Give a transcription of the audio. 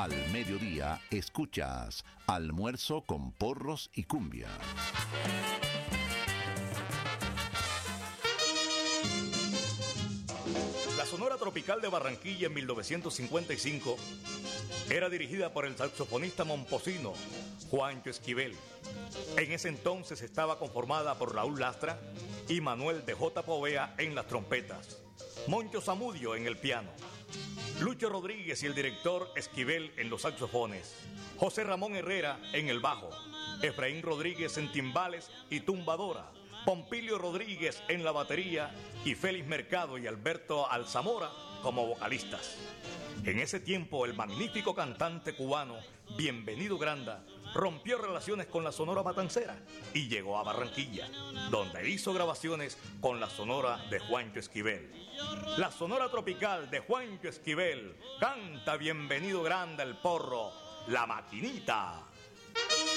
Al mediodía escuchas Almuerzo con Porros y Cumbia. La Sonora Tropical de Barranquilla en 1955 era dirigida por el saxofonista momposino Juancho Esquivel. En ese entonces estaba conformada por Raúl Lastra y Manuel de J. Povea en las trompetas, Moncho Zamudio en el piano, Lucho Rodríguez y el director Esquivel en los saxofones, José Ramón Herrera en el bajo, Efraín Rodríguez en timbales y tumbadora, Pompilio Rodríguez en la batería y Félix Mercado y Alberto Alzamora como vocalistas. En ese tiempo el magnífico cantante cubano Bienvenido Granda rompió relaciones con la Sonora Matancera y llegó a Barranquilla, donde hizo grabaciones con la Sonora de Juancho Esquivel. La Sonora Tropical de Juancho Esquivel canta Bienvenido Granda el Porro, La Maquinita.